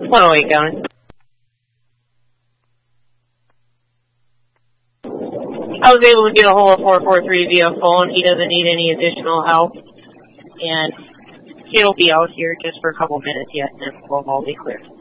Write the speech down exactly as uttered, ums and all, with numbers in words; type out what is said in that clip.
one oh eight County. I was able to get a hold of four four three via phone. He doesn't need any additional help. And he'll be out here just for a couple minutes yet, and then we'll all be clear.